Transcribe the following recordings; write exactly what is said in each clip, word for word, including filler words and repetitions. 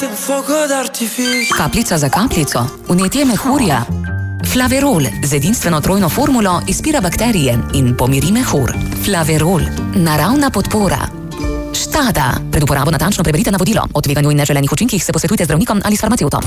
Kapljica za kapljico, vnetje mehurja. Flaverol z edinstveno trojno formulo izpira bakterije in pomiri mehur. Flaverol, naravna podpora. Štada. Pred uporabo natančno preberite navodilo. O tveganju in neželenih učinkih se posvetujte z zdravnikom ali s farmacevtom.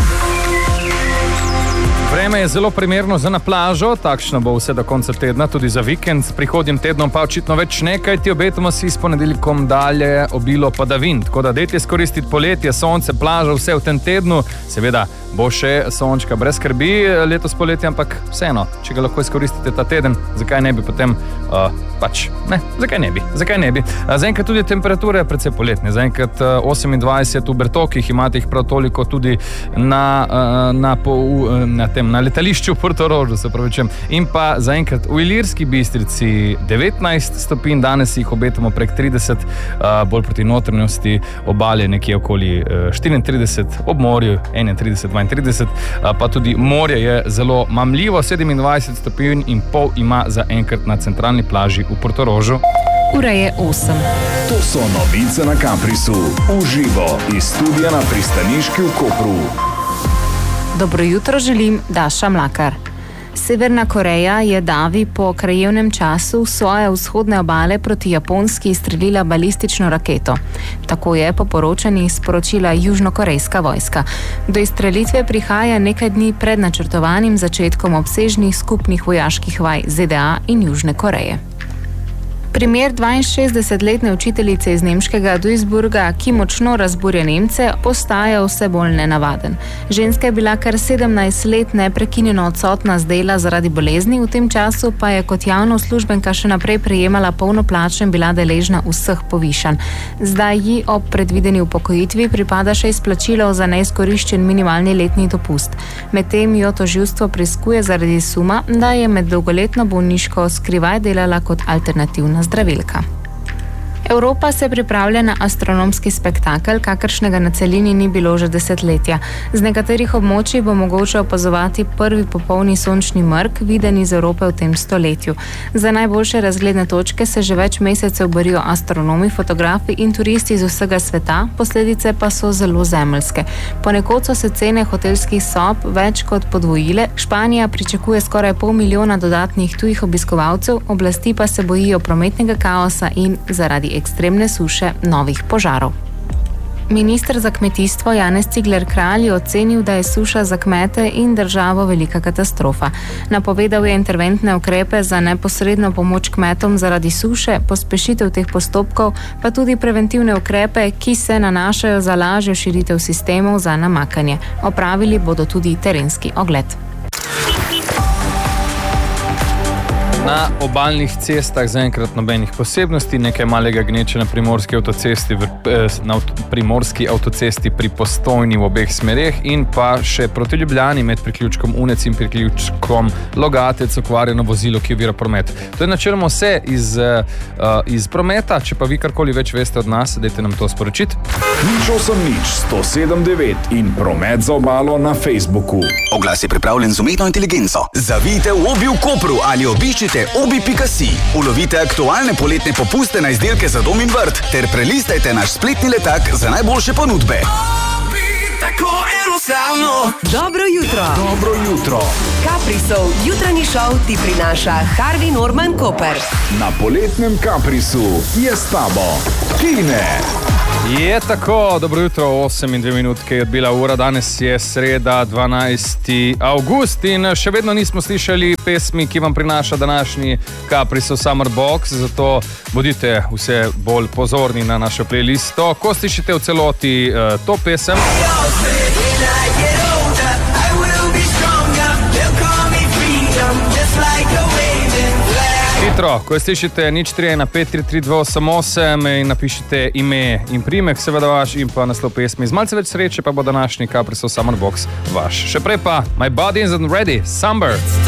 Vreme je zelo primerno za na plažo, takšno bo vse do konca tedna, tudi za vikend. S prihodnjim tednom pa očitno več nekaj, ti obetamo si s ponedeljkom dalje obilo padavin. Tako da dejte izkoristiti poletje, sonce, plažo, vse v tem tednu. Seveda bo še sončka brez skrbi letos poletje, ampak vseeno, če ga lahko izkoristite ta teden, zakaj ne bi potem, uh, pač, ne, zakaj ne bi, zakaj ne bi. Zaenkrat tudi temperature precej poletne, zaenkrat uh, osemindvajset v Bertokih, imate jih prav toliko tudi na, uh, na, po, uh, na tem, na letališču v Portorožu, se pravičem. In pa zaenkrat v Ilirski Bistrici devetnajst stopinj, danes jih obetamo prek trideset, uh, bolj proti notranjosti obale nekje okoli uh, štiriintrideset, ob morju enaintrideset, dvaintrideset, pa tudi morje je zelo mamljivo, sedemindvajset stopinj in pol ima zaenkrat na centralni plaži v Portorožu. Ura je osem. To so novice na Caprisu, uživo iz studia na pristaniški v Kopru. Dobro jutro želim, Daša Mlakar. Severna Koreja je davi po krajevnem času svoje vzhodne obale proti Japonski izstrelila balistično raketo. Tako je po poročanjih sporočila južnokorejska vojska. Do izstrelitve prihaja nekaj dni pred načrtovanim začetkom obsežnih skupnih vojaških vaj Z D A in Južne Koreje. Primer dvainšestdesetletne učiteljice iz nemškega Duisburga, ki močno razburja Nemce, postaja vse bolj nenavaden. Ženska je bila kar sedemnajst let neprekinjeno odsotna z dela zaradi bolezni, v tem času pa je kot javna uslužbenka še naprej prejemala polno plačo in bila deležna vseh povišanj. Zdaj ji ob predvideni upokojitvi pripada še izplačilo za neizkoriščen minimalni letni dopust. Medtem jo tožilstvo preiskuje zaradi suma, da je med dolgoletno bolniško skrivaj delala kot alternativna zdravilka. Evropa se pripravlja na astronomski spektakel, kakršnega na celini ni bilo že desetletja. Z nekaterih območij bo mogoče opazovati prvi popolni sončni mrk, viden iz Evrope v tem stoletju. Za najboljše razgledne točke se že več mesecev borijo astronomi, fotografi in turisti iz vsega sveta, posledice pa so zelo zemeljske. Ponekod so se cene hotelskih sob več kot podvojile, Španija pričakuje skoraj pol milijona dodatnih tujih obiskovalcev, oblasti pa se bojijo prometnega kaosa in zaradi ekstremne suše novih požarov. Minister za kmetijstvo Janez Cigler Kralj je ocenil, da je suša za kmete in državo velika katastrofa. Napovedal je interventne ukrepe za neposredno pomoč kmetom zaradi suše, pospešitev teh postopkov, pa tudi preventivne ukrepe, ki se nanašajo za lažjo širitev sistemov za namakanje. Opravili bodo tudi terenski ogled. Na obalnih cestah zaenkrat nobenih posebnosti, nekaj malega gneče na primorski avtocesti, na primorski avtocesti pri Postojni v obeh smereh in pa še proti Ljubljani med priključkom Unec in priključkom Logatec okvarjeno vozilo, ki ovira promet. To je načeloma vse iz, uh, iz prometa, če pa vi karkoli več veste od nas, dajte nam to sporočiti. Nič osem nič, sto sedem devet in promet za obalo na Facebooku. Oglas je pripravljen z umetno inteligenco. Zavijte v Obi v Kopru ali obiščite obi pika si. Ulovite aktualne poletne popuste na izdelke za dom in vrt ter prelistajte naš spletni letak za najboljše ponudbe. Obi, tako enostavno. Dobro jutro. Dobro jutro. Caprisov jutranji šov ti prinaša Harvey Norman Koper. Na poletnem Caprisu je s tabo Tine. Je tako, dobro jutro, osem in dve minutke je odbila ura, danes je sreda, dvanajsti avgust in še vedno nismo slišali pesmi, ki vam prinaša današnji Caprisov Summer Box, zato bodite vse bolj pozorni na našo playlisto. Ko slišite v celoti uh, to pesem, hitro, ko slišite nič tri ena pet tri tri dva osem osem in napišite ime in primek, seveda vaš in pa naslov pesmi. Z malce več sreče pa bo današnji Caprisov Summer Box vaš. Še prej pa My Body Isn't Ready, Sunbird.